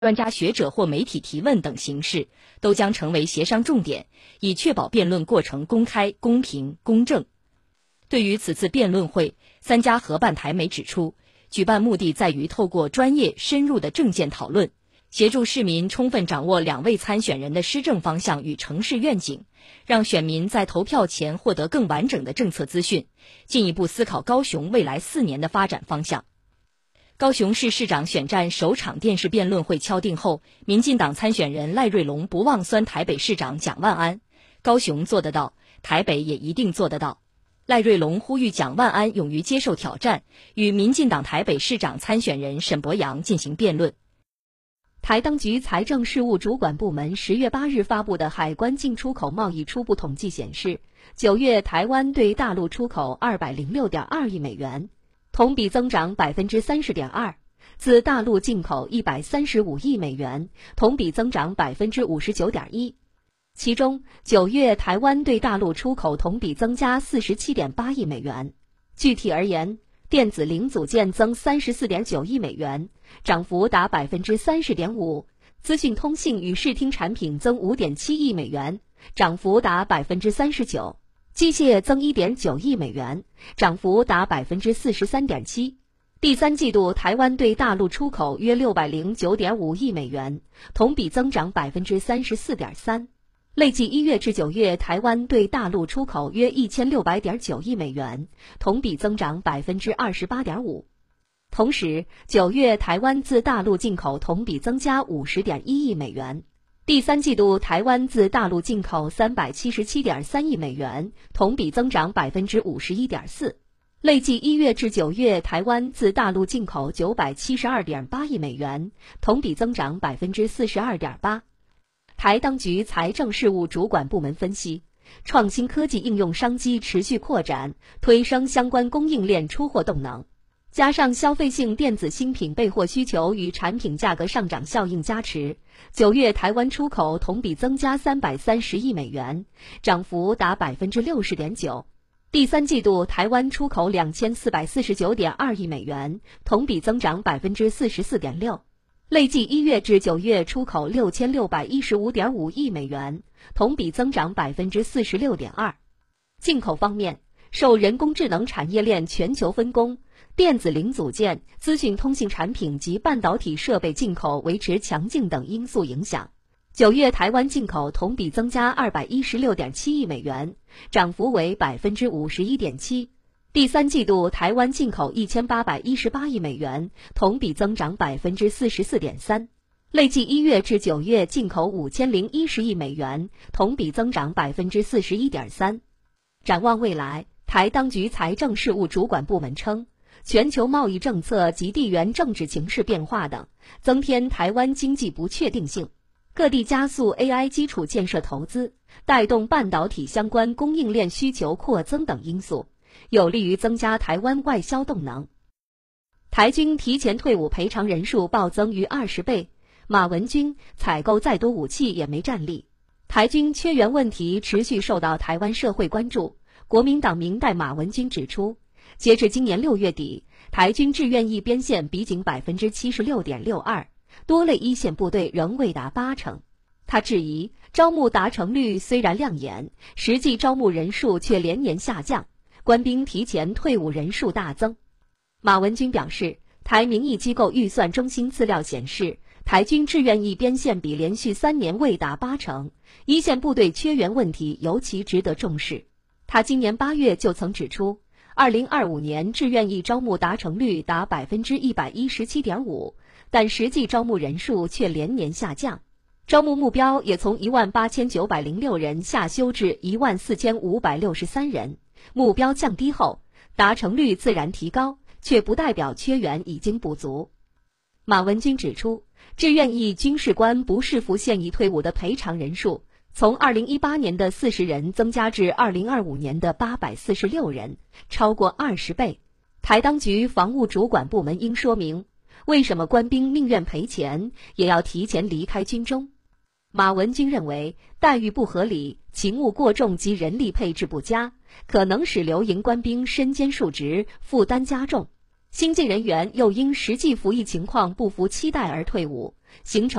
专家学者或媒体提问等形式，都将成为协商重点，以确保辩论过程公开、公平、公正。对于此次辩论会，3家合办台媒指出，举办目的在于透过专业深入的政见讨论，协助市民充分掌握2位参选人的施政方向与城市愿景，让选民在投票前获得更完整的政策资讯，进一步思考高雄未来4年的发展方向。高雄市市长选战首场电视辩论会敲定后，民进党参选人赖瑞隆不忘酸台北市长蒋万安，高雄做得到，台北也一定做得到。赖瑞隆呼吁蒋万安勇于接受挑战，与民进党台北市长参选人沈伯洋进行辩论。 台当局财政事务主管部门10月8日发布的海关进出口贸易初步统计显示，9月台湾对大陆出口206.2亿美元，同比增长 30.2%， 自大陆进口135亿美元，同比增长 59.1%。其中9月台湾对大陆出口同比增加 47.8 亿美元。具体而言，电子零组件增 34.9 亿美元，涨幅达 30.5%， 资讯通信与视听产品增 5.7 亿美元，涨幅达 39%， 机械增 1.9 亿美元，涨幅达 43.7%。第3季度台湾对大陆出口约 609.5 亿美元，同比增长 34.3%。累计1月至9月台湾对大陆出口约 1600.9 亿美元，同比增长 28.5%。同时9月台湾自大陆进口同比增加 50.1 亿美元。第3季度台湾自大陆进口 377.3 亿美元，同比增长 51.4%。累计1月至9月台湾自大陆进口 972.8 亿美元，同比增长 42.8%。台当局财政事务主管部门分析，创新科技应用商机持续扩展，推升相关供应链出货动能，加上消费性电子新品备货需求与产品价格上涨效应加持，9月台湾出口同比增加330亿美元，涨幅达 60.9%。第3季度台湾出口 2449.2 亿美元，同比增长 44.6%。累计1月至9月出口 6615.5 亿美元，同比增长 46.2%。进口方面，受人工智能产业链全球分工、电子零组件、资讯通信产品及半导体设备进口维持强劲等因素影响，9月台湾进口同比增加 216.7 亿美元，涨幅为 51.7%。第3季度台湾进口1818亿美元，同比增长 44.3%。累计1月至9月进口5010亿美元，同比增长 41.3%。展望未来，台当局财政事务主管部门称，全球贸易政策及地缘政治情势变化等，增添台湾经济不确定性。各地加速 AI 基础建设投资，带动半导体相关供应链需求扩增等因素，有利于增加台湾外销动能。台军提前退伍赔偿人数暴增逾20倍，马文君采购再多武器也没战力。台军缺员问题持续受到台湾社会关注。国民党明代马文君指出，截至今年6月底，台军志愿役编线比仅 76.62%， 多类一线部队仍未达80%。他质疑招募达成率虽然亮眼，实际招募人数却连年下降，官兵提前退伍人数大增。马文君表示，台民意机构预算中心资料显示，台军志愿役编线比连续3年未达80%，一线部队缺员问题尤其值得重视。他今年8月就曾指出，2025年志愿役招募达成率达 117.5%， 但实际招募人数却连年下降，招募目标也从18906人下修至14563人。目标降低后，达成率自然提高，却不代表缺员已经不足。马文君指出，志愿役军事官不视服现役退伍的赔偿人数，从2018年的40人增加至2025年的846人，超过20倍。台当局防务主管部门应说明，为什么官兵宁愿赔钱，也要提前离开军中。马文君认为，待遇不合理、勤务过重及人力配置不佳，可能使留营官兵身兼数职，负担加重。新进人员又因实际服役情况不符期待而退伍， 形成